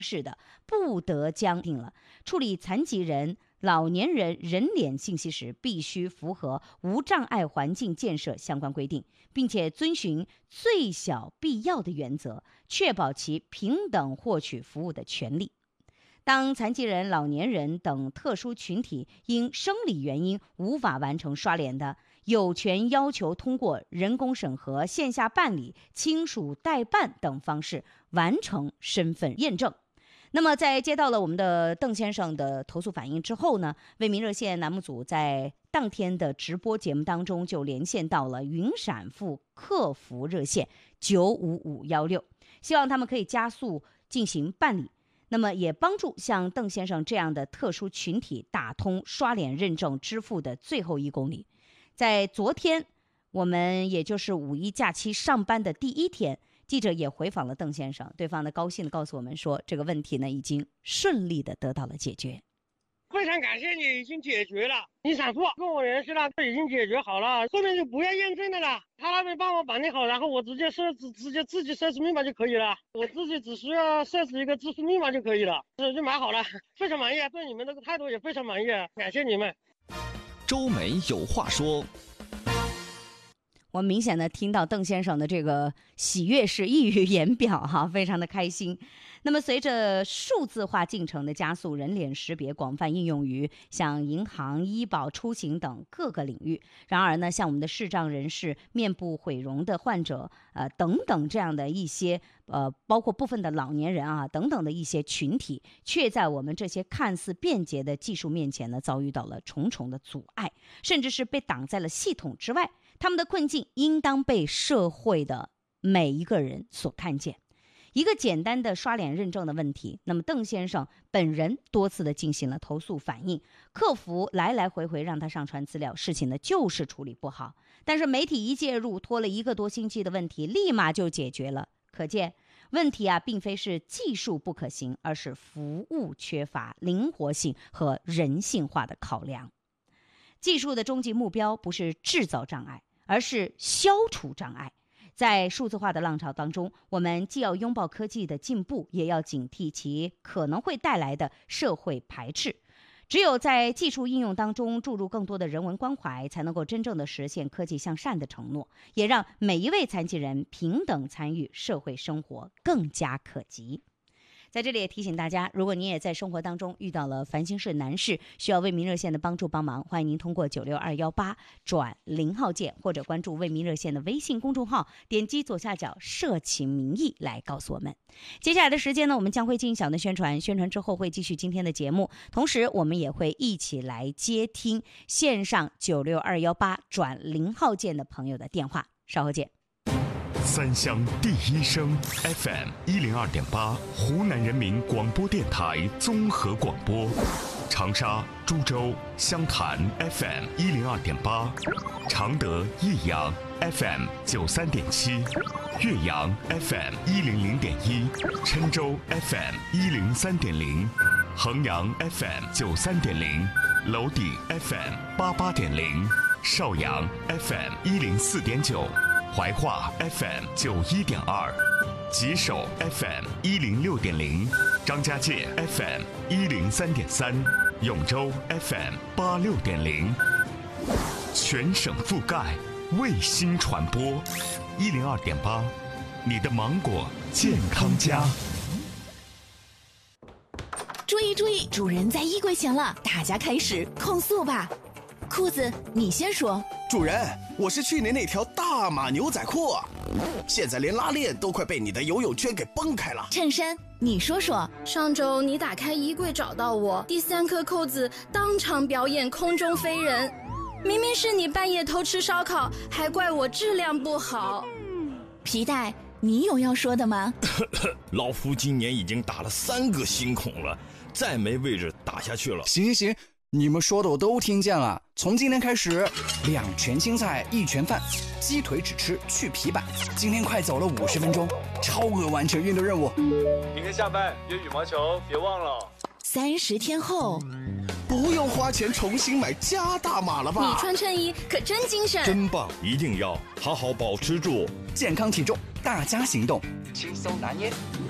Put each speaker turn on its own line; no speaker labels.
是的，不得将定了。处理残疾人、老年人人脸信息时，必须符合无障碍环境建设相关规定，并且遵循最小必要的原则，确保其平等获取服务的权利。当残疾人、老年人等特殊群体因生理原因无法完成刷脸的，有权要求通过人工审核、线下办理、亲属代办等方式完成身份验证。那么在接到了我们的邓先生的投诉反映之后呢，为民热线栏目组在当天的直播节目当中就连线到了云闪付客服热线95516，希望他们可以加速进行办理，那么也帮助像邓先生这样的特殊群体打通刷脸认证支付的最后1公里。在昨天，我们也就是5一假期上班的第一天，记者也回访了邓先生，对方呢高兴地告诉我们说，这个问题呢已经顺利地得到了解决。
非常感谢你，已经解决了。你闪付跟我联系了，已经解决好了，后面就不要验证的了。他那边帮我办理好，然后我直接自己设置密码就可以了。我自己只需要设置一个支付密码就可以了，就买好了，非常满意，对你们这个态度也非常满意，感谢你们。
周梅有话说。
我明显的听到邓先生的这个喜悦是溢于言表哈，非常的开心。那么随着数字化进程的加速，人脸识别广泛应用于像银行、医保、出行等各个领域。然而呢，像我们的视障人士、面部毁容的患者等等这样的一些包括部分的老年人啊等等的一些群体，却在我们这些看似便捷的技术面前呢，遭遇到了重重的阻碍，甚至是被挡在了系统之外。他们的困境应当被社会的每一个人所看见。一个简单的刷脸认证的问题，那么邓先生本人多次的进行了投诉反映，客服来来回回让他上传资料，事情呢就是处理不好。但是媒体一介入，拖了1个多星期的问题立马就解决了。可见问题并非是技术不可行，而是服务缺乏灵活性和人性化的考量。技术的终极目标不是制造障碍，而是消除障碍。在数字化的浪潮当中，我们既要拥抱科技的进步，也要警惕其可能会带来的社会排斥。只有在技术应用当中注入更多的人文关怀，才能够真正的实现科技向善的承诺，也让每一位残疾人平等参与社会生活更加可及。在这里也提醒大家，如果您也在生活当中遇到了烦心事难事，需要为民热线的帮助帮忙，欢迎您通过96218转0号键，或者关注为民热线的微信公众号，点击左下角社情民意来告诉我们。接下来的时间呢，我们将会进行小的宣传之后会继续今天的节目，同时我们也会一起来接听线上96218转0号键的朋友的电话，稍后见。
三乡第一声 FM 102.8，湖南人民广播电台综合广播，长沙、株洲、湘潭 FM 102.8，常德、益阳 FM 93.7，岳阳 FM 100.1，郴州 FM 103.0，衡阳 FM 93.0，娄底 FM 88.0，邵阳 FM 104.9。怀化 FM 91.2，吉首 FM 106.0，张家界 FM 103.3，永州 FM 86.0，全省覆盖，卫星传播102.8，你的芒果健康家。
注意注意，主人在衣柜前了，大家开始控诉吧。裤子，你先说。
主人，我是去年那条大码牛仔裤，现在连拉链都快被你的游泳圈给崩开了。
衬衫，你说说。
上周你打开衣柜找到我，第3颗扣子当场表演空中飞人，明明是你半夜偷吃烧烤，还怪我质量不好。
皮带，你有要说的吗？
老夫今年已经打了3个新孔了，再没位置打下去了。
行行行，你们说的我都听见了。从今天开始，2全青菜1全饭，鸡腿只吃去皮板。今天快走了50分钟，超额完成运动任务。
明天下班约羽毛球，别忘了。
30天后，
不用花钱重新买加大码了吧？
你穿衬衣可真精神，
真棒！一定要好好保持住
健康体重，大家行动，
轻松拿捏